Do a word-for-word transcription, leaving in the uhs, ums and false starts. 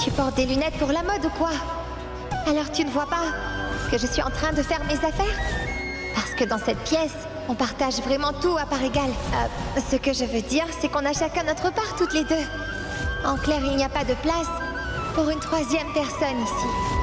Tu portes des lunettes pour la mode ou quoi? Alors tu ne vois pas que je suis en train de faire mes affaires? Parce que dans cette pièce, on partage vraiment tout à part égale. Euh, ce que je veux dire, c'est qu'on a chacun notre part toutes les deux. En clair, il n'y a pas de place pour une troisième personne ici.